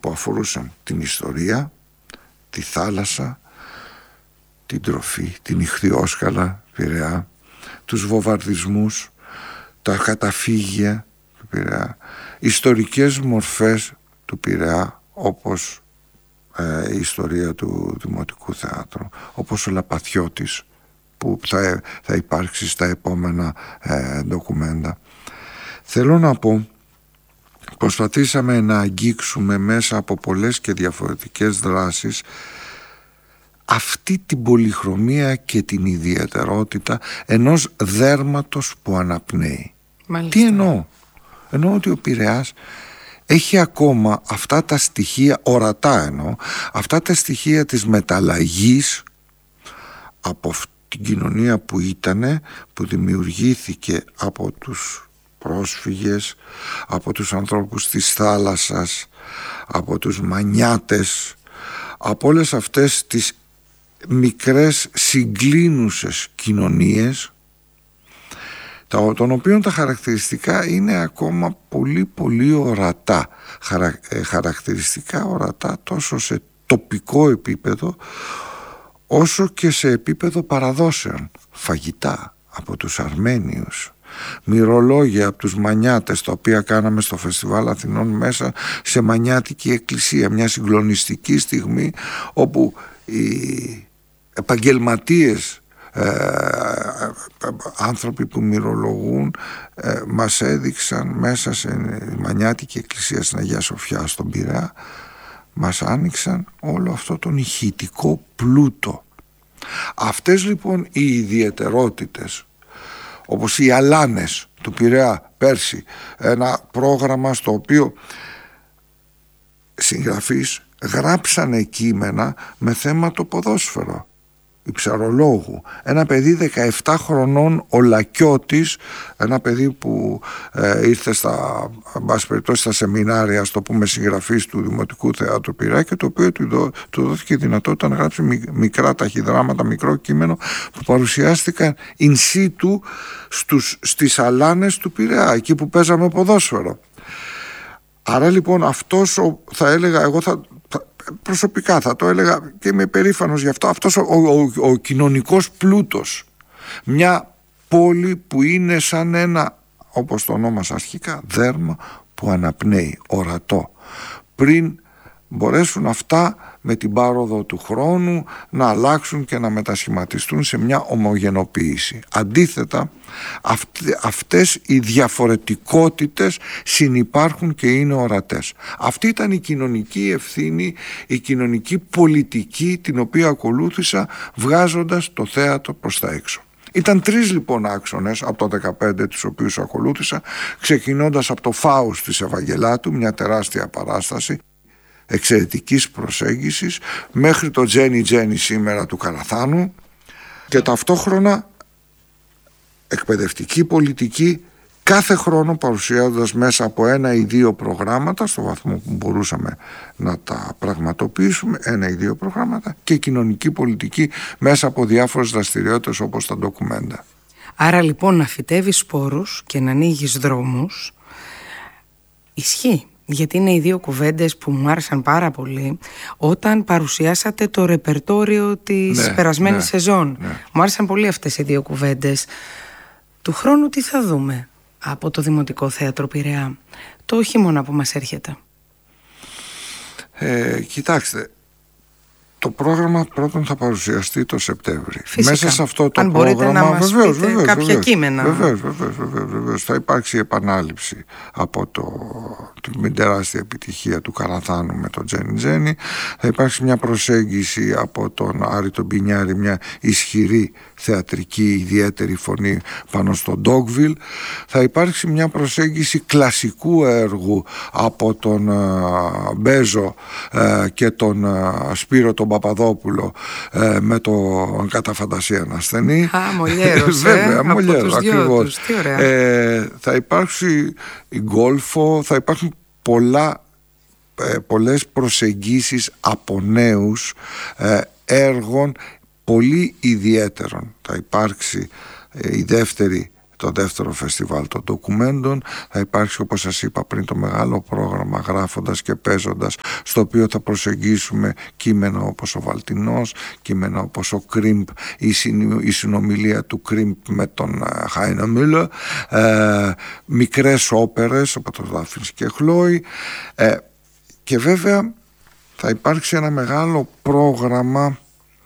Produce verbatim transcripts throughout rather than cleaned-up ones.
που αφορούσαν την ιστορία, τη θάλασσα, την τροφή, την ιχθυόσκαλα Πειραιά, τους βομβαρδισμούς, τα καταφύγια του Πειραιά, ιστορικές μορφές του Πειραιά, όπως ε, η ιστορία του Δημοτικού Θεάτρου, όπως ο Λαπαθιώτης που θα, θα υπάρξει στα επόμενα ε, ντοκουμέντα. Θέλω να πω, προσπαθήσαμε να αγγίξουμε μέσα από πολλές και διαφορετικές δράσεις αυτή την πολυχρωμία και την ιδιαιτερότητα ενός δέρματος που αναπνέει. Μάλιστα. Τι εννοώ? Εννοώ ότι ο Πειραιάς έχει ακόμα αυτά τα στοιχεία, ορατά εννοώ, αυτά τα στοιχεία της μεταλλαγής από την κοινωνία που ήτανε, που δημιουργήθηκε από τους πρόσφυγες, από τους ανθρώπους της θάλασσας, από τους μανιάτες, από όλες αυτές τις μικρές συγκλίνουσες κοινωνίες, των οποίων τα χαρακτηριστικά είναι ακόμα πολύ πολύ ορατά, Χαρα, ε, χαρακτηριστικά ορατά τόσο σε τοπικό επίπεδο όσο και σε επίπεδο παραδόσεων, φαγητά από τους Αρμένιους, μυρολόγια από τους μανιάτες, τα οποία κάναμε στο Φεστιβάλ Αθηνών μέσα σε μανιάτικη εκκλησία, μια συγκλονιστική στιγμή όπου οι επαγγελματίες ε, άνθρωποι που μυρολογούν ε, μας έδειξαν μέσα σε μανιάτικη εκκλησία στην Αγία Σοφιά στον Πειραιά, μας άνοιξαν όλο αυτό τον ηχητικό πλούτο. Αυτές λοιπόν οι ιδιαιτερότητες, όπως οι αλάνες του Πειραιά πέρσι, ένα πρόγραμμα στο οποίο συγγραφείς γράψανε κείμενα με θέμα το ποδόσφαιρο, υψαρολόγου, ένα παιδί δεκαεπτά χρονών, ο Λακιώτης, ένα παιδί που ε, ήρθε στα, μπας περιπτώσει, στα σεμινάρια, στο πούμε συγγραφής του Δημοτικού Θεάτρου Πειραιά, και το οποίο του, δο, του δόθηκε η δυνατότητα να γράψει μικρά ταχυδράματα, μικρό κείμενο που παρουσιάστηκαν in situ στους, στις αλάνες του Πειραιά, εκεί που παίζαμε ποδόσφαιρο. Άρα λοιπόν αυτός ο, θα έλεγα, εγώ θα προσωπικά θα το έλεγα και είμαι περήφανος γι' αυτό, αυτός ο, ο, ο κοινωνικός πλούτος, μια πόλη που είναι σαν ένα, όπως το ονόμασα αρχικά, δέρμα που αναπνέει, ορατό, πριν μπορέσουν αυτά με την πάροδο του χρόνου να αλλάξουν και να μετασχηματιστούν σε μια ομογενοποίηση. Αντίθετα, αυτές οι διαφορετικότητες συνυπάρχουν και είναι ορατές. Αυτή ήταν η κοινωνική ευθύνη, η κοινωνική πολιτική την οποία ακολούθησα βγάζοντας το θέατρο προς τα έξω. Ήταν τρεις λοιπόν άξονες από το δεκαπέντε τους οποίους ακολούθησα, ξεκινώντας από το Φάους της Ευαγγελάτου, μια τεράστια παράσταση εξαιρετικής προσέγγισης, μέχρι το Τζένι Τζένι σήμερα του Καραθάνου, και ταυτόχρονα εκπαιδευτική πολιτική, κάθε χρόνο παρουσιάζοντας μέσα από ένα ή δύο προγράμματα, στο βαθμό που μπορούσαμε να τα πραγματοποιήσουμε, ένα ή δύο προγράμματα, και κοινωνική πολιτική μέσα από διάφορες δραστηριότητες όπως τα ντοκουμέντα. Άρα λοιπόν να φυτεύεις σπόρους και να ανοίγεις δρόμους ισχύει. Γιατί είναι οι δύο κουβέντες που μου άρεσαν πάρα πολύ όταν παρουσιάσατε το ρεπερτόριο της ναι, περασμένης ναι, σεζόν. Ναι. Μου άρεσαν πολύ αυτές οι δύο κουβέντες. Του χρόνου τι θα δούμε από το Δημοτικό Θέατρο Πειραιά, το χειμώνα που μας έρχεται? Ε, κοιτάξτε, το πρόγραμμα πρώτον θα παρουσιαστεί το Σεπτέμβρη. Φυσικά. Μέσα σε αυτό το Αν πρόγραμμα, μπορείτε να μας βεβαίως, πείτε βεβαίως, κάποια βεβαίως, κείμενα. Βεβαίως, βεβαίως, βεβαίως, βεβαίως. Θα υπάρξει επανάληψη από το, την τεράστια επιτυχία του Καραθάνου με τον Τζένι Τζένι. Θα υπάρξει μια προσέγγιση από τον Άρη τον Πινιάρη, μια ισχυρή θεατρική ιδιαίτερη φωνή πάνω στο Ντόγκβιλ. Θα υπάρξει μια προσέγγιση κλασικού έργου από τον uh, Μπέζο uh, και τον uh, Σπύρο τον Παπαδόπουλο uh, με το Κατά Φαντασία να ασθενεί. Α, Μολιέρος, βέβαια, ε, Μολιέρος, από τους δυο ακριβώς. τους. Τι ωραία. Ε, θα υπάρξει η γκόλφο, θα υπάρχουν πολλά, ε, πολλές προσεγγίσεις από νέους ε, έργων πολύ ιδιαίτερων. Θα υπάρξει ε, η δεύτερη, το δεύτερο φεστιβάλ των ντοκουμέντων. Θα υπάρξει, όπως σας είπα πριν, το μεγάλο πρόγραμμα Γράφοντας και Παίζοντας, στο οποίο θα προσεγγίσουμε κείμενα όπως ο Βαλτινός, κείμενα όπως ο Κριμπ, η, συν, η συνομιλία του Κριμπ με τον Χάινα Μίλλερ, ε, μικρές όπερες από τον Δάφνης και Χλόι, ε, και βέβαια θα υπάρξει ένα μεγάλο πρόγραμμα,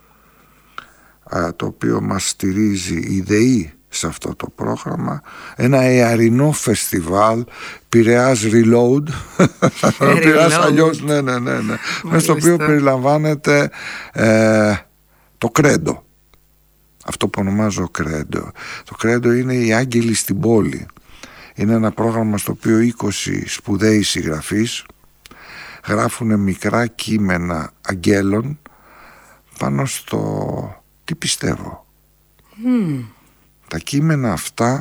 ε, το οποίο μας στηρίζει η ΔΕΗ σε αυτό το πρόγραμμα, ένα εαρινό φεστιβάλ, Πειραιάς Reload, Πειραιάς αλλιώς, ναι, ναι, ναι, ναι. Μες στο οποίο περιλαμβάνεται ε, το κρέντο, αυτό που ονομάζω κρέντο. Το κρέντο είναι οι άγγελοι στην πόλη. Είναι ένα πρόγραμμα στο οποίο είκοσι σπουδαίοι συγγραφείς γράφουν μικρά κείμενα αγγέλων πάνω στο τι πιστεύω. Mm. Τα κείμενα αυτά,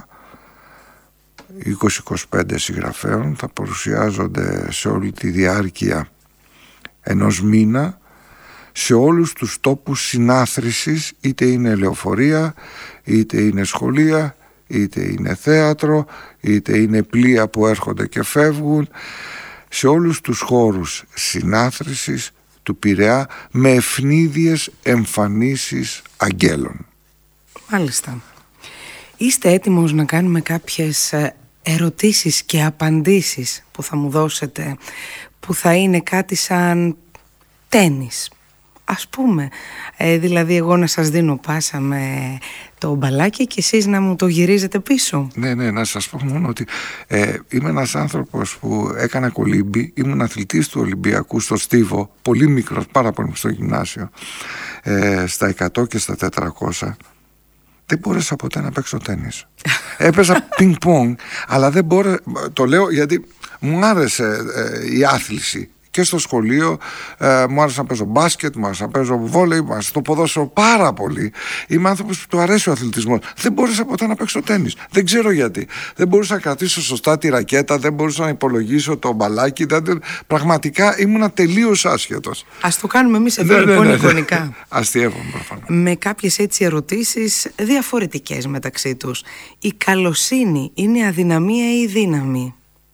είκοσι με είκοσι πέντε συγγραφέων, θα παρουσιάζονται σε όλη τη διάρκεια ενός μήνα σε όλους τους τόπους συνάθρησης, είτε είναι λεωφορεία, είτε είναι σχολεία, είτε είναι θέατρο, είτε είναι πλοία που έρχονται και φεύγουν, σε όλους τους χώρους συνάθρησης του Πειραιά, με ευνίδιες εμφανίσεις αγγέλων. Μάλιστα. Είστε έτοιμος να κάνουμε κάποιες ερωτήσεις και απαντήσεις που θα μου δώσετε, που θα είναι κάτι σαν τένις, ας πούμε, ε, δηλαδή εγώ να σας δίνω πάσα με το μπαλάκι και εσείς να μου το γυρίζετε πίσω? Ναι, ναι, να σας πω μόνο ότι ε, είμαι ένας άνθρωπος που έκανα κολύμπι, ήμουν αθλητής του Ολυμπιακού στο Στίβο, πολύ μικρός, πάρα πολύ στο γυμνάσιο, ε, στα εκατό και στα τετρακόσια. Δεν μπόρεσα ποτέ να παίξω τένις. Έπαιζα πινκ-πονγκ, αλλά δεν μπόρεσα. Το λέω γιατί μου άρεσε ε, η άθληση. Και στο σχολείο ε, μου άρεσε να παίζω μπάσκετ, μου άρεσε να παίζω βόλεϊ, μου άρεσε το ποδόσφαιρο πάρα πολύ. Είμαι άνθρωπος που του αρέσει ο αθλητισμός. Δεν μπόρεσα ποτέ να παίξω τένις. Δεν ξέρω γιατί. Δεν μπορούσα να κρατήσω σωστά τη ρακέτα, δεν μπορούσα να υπολογίσω το μπαλάκι. Δεν... Πραγματικά ήμουνα τελείως άσχετος. Ας το κάνουμε εμείς εδώ, ναι, λοιπόν, ναι, ναι, εικονικά. Αστείευομαι προφανώς. Με κάποιες έτσι ερωτήσεις διαφορετικές μεταξύ τους. Η καλοσύνη είναι αδυναμία ή δύναμη?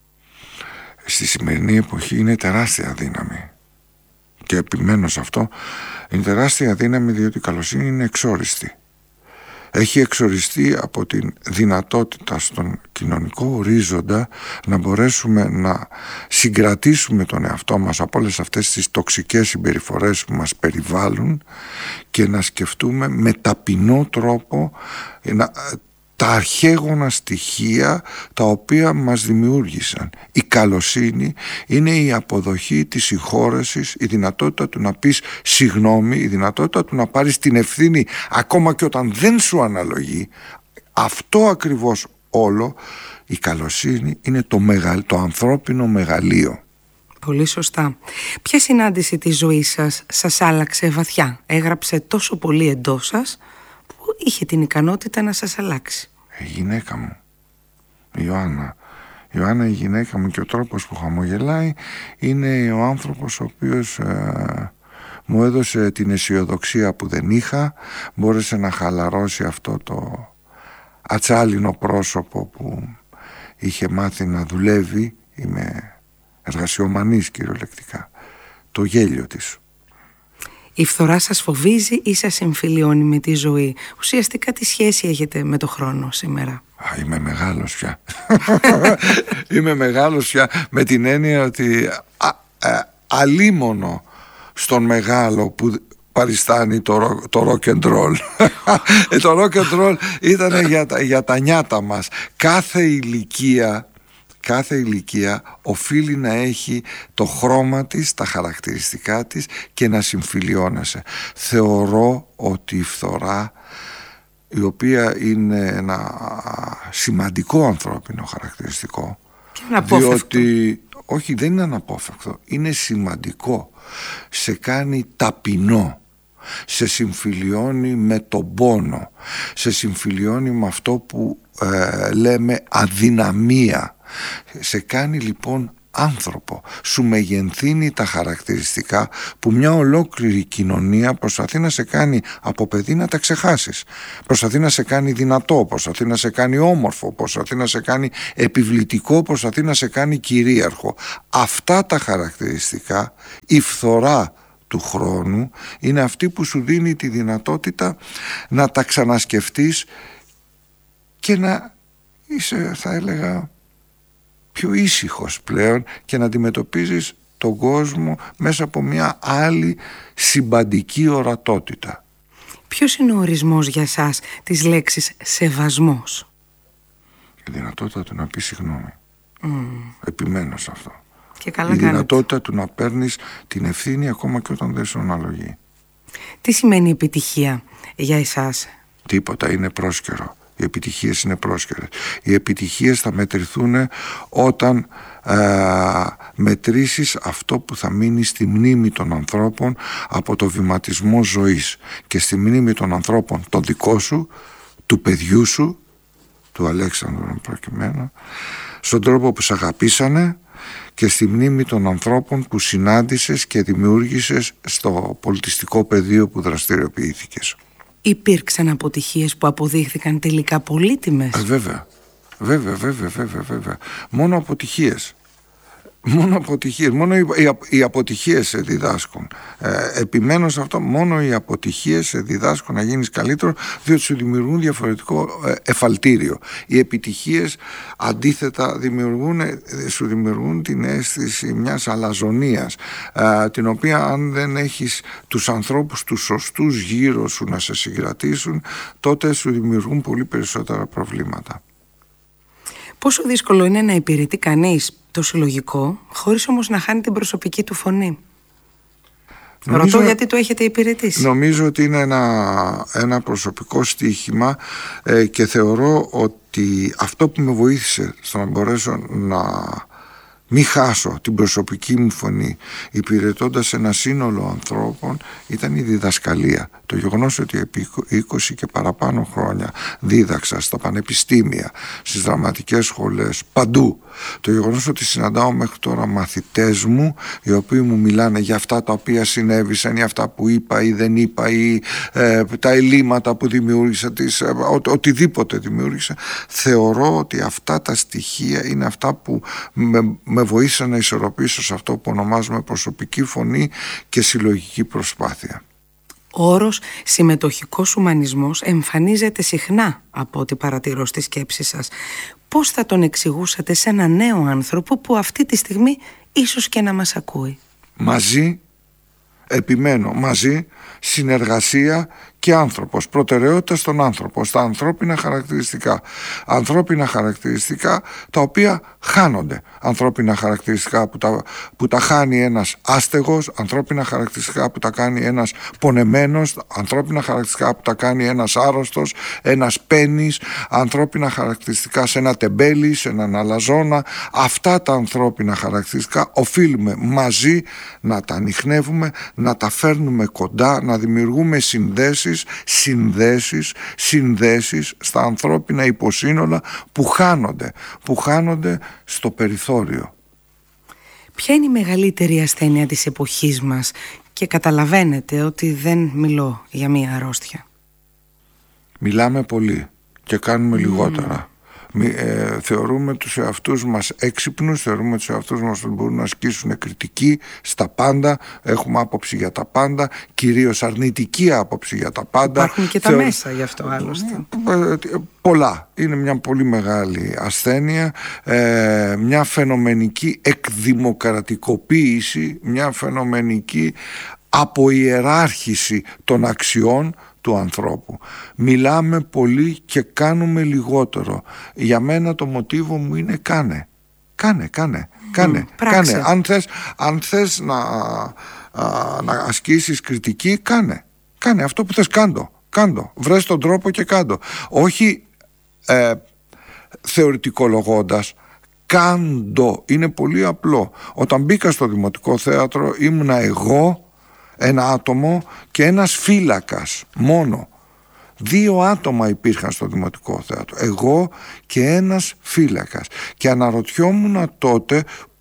Στη σημερινή εποχή είναι τεράστια δύναμη και επιμένω σε αυτό. Είναι τεράστια δύναμη διότι η καλοσύνη είναι εξόριστη. Έχει εξοριστεί από την δυνατότητα στον κοινωνικό ορίζοντα να μπορέσουμε να συγκρατήσουμε τον εαυτό μας από όλες αυτές τις τοξικές συμπεριφορές που μας περιβάλλουν και να σκεφτούμε με ταπεινό τρόπο να, τα αρχαίγωνα στοιχεία τα οποία μας δημιούργησαν. Η καλοσύνη είναι η αποδοχή της συγχώρεσης, η δυνατότητα του να πεις συγγνώμη, η δυνατότητα του να πάρεις την ευθύνη ακόμα και όταν δεν σου αναλογεί. Αυτό ακριβώς όλο, η καλοσύνη, είναι το, μεγαλ, το ανθρώπινο μεγαλείο. Πολύ σωστά. Ποια συνάντηση της ζωής σας σας άλλαξε βαθιά, έγραψε τόσο πολύ εντός σας που είχε την ικανότητα να σας αλλάξει? Η γυναίκα μου, η Ιωάννα. Η Ιωάννα, η γυναίκα μου, και ο τρόπος που χαμογελάει είναι ο άνθρωπος ο οποίος ε, μου έδωσε την αισιοδοξία που δεν είχα. Μπόρεσε να χαλαρώσει αυτό το ατσάλινο πρόσωπο που είχε μάθει να δουλεύει. Είμαι εργασιομανής κυριολεκτικά. Το γέλιο της. Η φθορά σας φοβίζει ή σας εμφυλιώνει με τη ζωή? Ουσιαστικά τι σχέση έχετε με το χρόνο σήμερα? Α, είμαι μεγάλος πια. Είμαι μεγάλος πια με την έννοια ότι α, α, αλίμονο στον μεγάλο που παριστάνει το, το rock and roll. Το rock and roll ήταν για, για τα νιάτα μας. Κάθε ηλικία Κάθε ηλικία οφείλει να έχει το χρώμα της, τα χαρακτηριστικά της και να συμφιλιώνεσαι. Θεωρώ ότι η φθορά, η οποία είναι ένα σημαντικό ανθρώπινο χαρακτηριστικό, διότι όχι, δεν είναι αναπόφευκτο, είναι σημαντικό, σε κάνει ταπεινό, σε συμφιλιώνει με τον πόνο, σε συμφιλιώνει με αυτό που ε, λέμε αδυναμία. Σε κάνει λοιπόν άνθρωπο. Σου μεγενθύνει τα χαρακτηριστικά που μια ολόκληρη κοινωνία προσπαθεί να σε κάνει από παιδί να τα ξεχάσεις. Προσπαθεί να σε κάνει δυνατό, προσπαθεί να σε κάνει όμορφο, προσπαθεί να σε κάνει επιβλητικό, προσπαθεί να σε κάνει κυρίαρχο. Αυτά τα χαρακτηριστικά, η φθορά του χρόνου, είναι αυτή που σου δίνει τη δυνατότητα να τα ξανασκεφτείς και να είσαι, θα έλεγα, πιο ήσυχος πλέον και να αντιμετωπίζεις τον κόσμο μέσα από μια άλλη συμπαντική ορατότητα. Ποιος είναι ο ορισμός για σας της λέξης σεβασμός? Η δυνατότητα του να πει συγγνώμη. Mm. Επιμένω σε αυτό. Και καλά η κάνετε. δυνατότητα του να παίρνεις την ευθύνη ακόμα και όταν δεν σου αναλογεί. Τι σημαίνει επιτυχία για εσάς? Τίποτα, είναι πρόσκαιρο. Οι επιτυχίες είναι πρόσκαιρες. Οι επιτυχίες θα μετρηθούν όταν ε, μετρήσεις αυτό που θα μείνει στη μνήμη των ανθρώπων από το βηματισμό ζωής και στη μνήμη των ανθρώπων το δικό σου, του παιδιού σου, του Αλέξανδρου προκειμένου, στον τρόπο που σε αγαπήσανε και στη μνήμη των ανθρώπων που συνάντησες και δημιούργησες στο πολιτιστικό πεδίο που δραστηριοποιήθηκες. Υπήρξαν αποτυχίες που αποδείχθηκαν τελικά πολύτιμες? Ε, βέβαια, βέβαια, βέβαια, βέβαια, βέβαια. Μόνο αποτυχίες. Μόνο αποτυχίες, μόνο οι, οι, οι αποτυχίες σε διδάσκουν. Ε, επιμένω σε αυτό, μόνο οι αποτυχίες σε διδάσκουν να γίνεις καλύτερο, διότι σου δημιουργούν διαφορετικό ε, εφαλτήριο. Οι επιτυχίες αντίθετα δημιουργούν, σου δημιουργούν την αίσθηση μιας αλαζονίας, ε, την οποία αν δεν έχεις τους ανθρώπους τους σωστούς γύρω σου να σε συγκρατήσουν, τότε σου δημιουργούν πολύ περισσότερα προβλήματα. Πόσο δύσκολο είναι να υπηρετεί κανείς το συλλογικό, χωρίς όμως να χάνει την προσωπική του φωνή? Νομίζω, Ρωτώ γιατί το έχετε υπηρετήσει. Νομίζω ότι είναι ένα, ένα προσωπικό στοίχημα ε, και θεωρώ ότι αυτό που με βοήθησε στο να μπορέσω να μην χάσω την προσωπική μου φωνή υπηρετώντας ένα σύνολο ανθρώπων ήταν η διδασκαλία. Το γεγονός ότι επί είκοσι και παραπάνω χρόνια δίδαξα στα πανεπιστήμια, στις δραματικές σχολές, παντού. Το γεγονός ότι συναντάω μέχρι τώρα μαθητές μου οι οποίοι μου μιλάνε για αυτά τα οποία συνέβησαν ή αυτά που είπα ή δεν είπα ή ε, τα ελλείμματα που δημιούργησα, τις, ε, ο, οτιδήποτε δημιούργησα, θεωρώ ότι αυτά τα στοιχεία είναι αυτά που με, με βοήθησαν να ισορροπήσω σε αυτό που ονομάζουμε προσωπική φωνή και συλλογική προσπάθεια. Ο όρος συμμετοχικός ουμανισμός εμφανίζεται συχνά από ό,τι παρατηρώ στη σκέψη σας. Πώς θα τον εξηγούσατε σε ένα νέο άνθρωπο που αυτή τη στιγμή ίσως και να μας ακούει? Μαζί, επιμένω, μαζί, συνεργασία και άνθρωπος, προτεραιότητα στον άνθρωπο, στα ανθρώπινα χαρακτηριστικά. Ανθρώπινα χαρακτηριστικά τα οποία χάνονται. Ανθρώπινα χαρακτηριστικά που τα, που τα χάνει ένας άστεγος, ανθρώπινα χαρακτηριστικά που τα κάνει ένας πονεμένος, ανθρώπινα χαρακτηριστικά που τα κάνει ένας άρρωστος, ένας πένης, ανθρώπινα χαρακτηριστικά σε ένα τεμπέλι, σε έναν αλαζόνα. Αυτά τα ανθρώπινα χαρακτηριστικά οφείλουμε μαζί να τα ανιχνεύουμε, να τα φέρνουμε κοντά, να δημιουργούμε συνδέσεις συνδέσεις, συνδέσεις στα ανθρώπινα υποσύνολα που χάνονται, που χάνονται στο περιθώριο. Ποια είναι η μεγαλύτερη ασθένεια της εποχής μας και καταλαβαίνετε ότι δεν μιλώ για μία αρρώστια? Μιλάμε πολύ και κάνουμε mm. λιγότερα. Μη, ε, θεωρούμε τους εαυτούς μας έξυπνους, θεωρούμε τους εαυτούς μας ότι μπορούν να ασκήσουν κριτική στα πάντα, έχουμε άποψη για τα πάντα, κυρίως αρνητική άποψη για τα πάντα. Υπάρχουν και τα Θεω... μέσα γι' αυτό άλλωστε. Πολλά. Είναι μια πολύ μεγάλη ασθένεια, ε, μια φαινομενική εκδημοκρατικοποίηση, μια φαινομενική αποιεράρχηση των αξιών του ανθρώπου. Μιλάμε πολύ και κάνουμε λιγότερο. Για μένα το μοτίβο μου είναι κάνε. Κάνε, κάνε, κάνε, mm, κάνε. Αν θες, αν θες να, α, να ασκήσεις κριτική, κάνε. Κάνε αυτό που θες, κάντο. Κάντο. Βρες τον τρόπο και κάντο. Όχι ε, θεωρητικολογώντας, κάντο. Είναι πολύ απλό. Όταν μπήκα στο Δημοτικό Θέατρο ήμουνα εγώ, ένα άτομο και ένας φύλακας μόνο. Δύο άτομα υπήρχαν στο Δημοτικό Θέατρο, εγώ και ένας φύλακας. Και αναρωτιόμουν τότε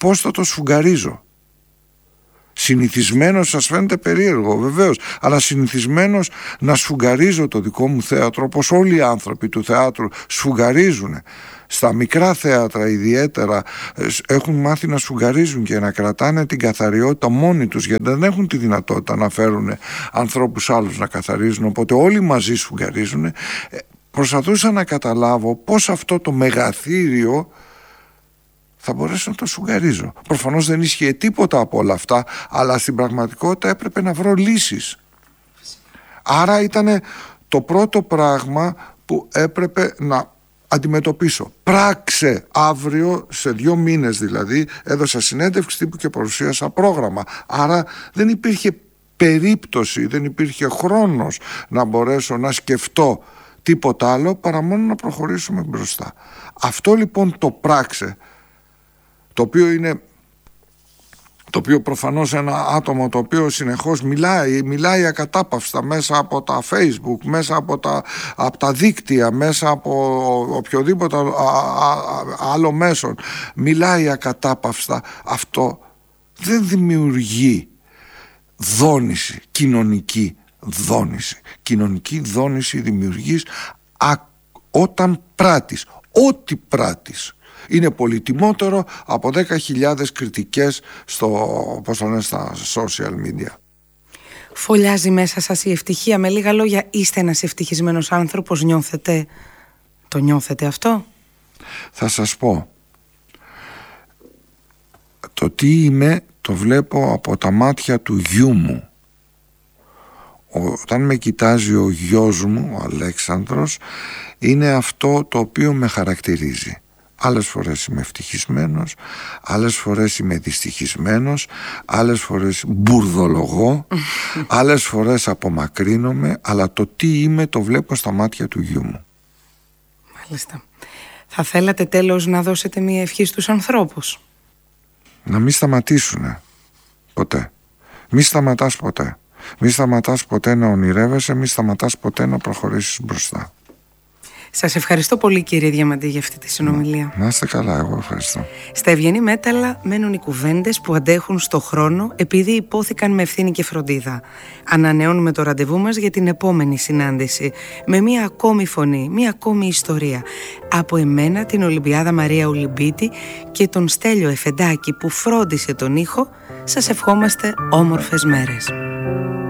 πώς θα το σφουγγαρίζω. Συνηθισμένος, σας φαίνεται περίεργο βεβαίως, αλλά συνηθισμένος να σφουγγαρίζω το δικό μου θέατρο, όπως όλοι οι άνθρωποι του θεάτρου σφουγγαρίζουν. Στα μικρά θέατρα ιδιαίτερα έχουν μάθει να σφουγγαρίζουν και να κρατάνε την καθαριότητα μόνοι τους, γιατί δεν έχουν τη δυνατότητα να φέρουν ανθρώπους άλλους να καθαρίζουν, οπότε όλοι μαζί σφουγγαρίζουν. Προσπαθούσα να καταλάβω πώς αυτό το μεγαθύριο θα μπορέσω να το σφουγγαρίζω. Προφανώς δεν ίσχυε τίποτα από όλα αυτά, αλλά στην πραγματικότητα έπρεπε να βρω λύσεις. Άρα ήταν το πρώτο πράγμα που έπρεπε να αντιμετωπίσω. Πράξε αύριο, σε δύο μήνες δηλαδή, έδωσα συνέντευξη τύπου και παρουσίασα πρόγραμμα. Άρα δεν υπήρχε περίπτωση, δεν υπήρχε χρόνος να μπορέσω να σκεφτώ τίποτα άλλο παρά μόνο να προχωρήσουμε μπροστά. Αυτό λοιπόν το πράξε, το οποίο είναι, το οποίο προφανώς ένα άτομο το οποίο συνεχώς μιλάει, μιλάει ακατάπαυστα μέσα από τα Facebook, μέσα από τα, από τα δίκτυα, μέσα από οποιοδήποτε άλλο μέσο, μιλάει ακατάπαυστα, αυτό δεν δημιουργεί δόνηση, κοινωνική δόνηση. Κοινωνική δόνηση δημιουργείς α, όταν πράττεις, ό,τι πράττεις. Είναι πολυτιμότερο από δέκα χιλιάδες κριτικές στο, πώς το λένε, στα social media. Φωλιάζει μέσα σας η ευτυχία? Με λίγα λόγια, είστε ένας ευτυχισμένος άνθρωπος? Νιώθετε, το νιώθετε αυτό? Θα σας πω, το τι είμαι το βλέπω από τα μάτια του γιού μου. Όταν με κοιτάζει ο γιος μου, ο Αλέξανδρος, είναι αυτό το οποίο με χαρακτηρίζει. Άλλες φορές είμαι ευτυχισμένος, άλλες φορές είμαι δυστυχισμένος, άλλες φορές μπουρδολογώ, άλλες φορές απομακρύνομαι, αλλά το τι είμαι το βλέπω στα μάτια του γιού μου. Μάλιστα. Θα θέλατε τέλος να δώσετε μια ευχή στους ανθρώπους? Να μην σταματήσουνε ποτέ. Μη σταματάς ποτέ. Μη σταματάς ποτέ να ονειρεύεσαι, μη σταματάς ποτέ να προχωρήσεις μπροστά. Σας ευχαριστώ πολύ, κύριε Διαμαντή, για αυτή τη συνομιλία. Να είστε καλά, εγώ ευχαριστώ. Στα Ευγενή Μέταλλα μένουν οι κουβέντες που αντέχουν στο χρόνο επειδή υπόθηκαν με ευθύνη και φροντίδα. Ανανεώνουμε το ραντεβού μας για την επόμενη συνάντηση με μία ακόμη φωνή, μία ακόμη ιστορία. Από εμένα, την Ολυμπιάδα Μαρία Ουλιμπίτη και τον Στέλιο Εφεντάκη που φρόντισε τον ήχο, σας ευχόμαστε όμορφες μέρες.